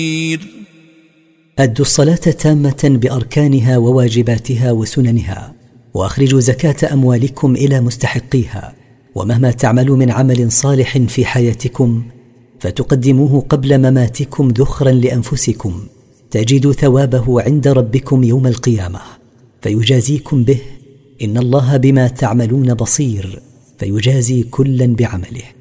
أدوا الصلاة تامة بأركانها وواجباتها وسننها، وأخرجوا زكاة أموالكم إلى مستحقيها، ومهما تعملوا من عمل صالح في حياتكم فتقدموه قبل مماتكم ذخرا لأنفسكم، تجدوا ثوابه عند ربكم يوم القيامة فيجازيكم به، إن الله بما تعملون بصير، فيجازي كلا بعمله.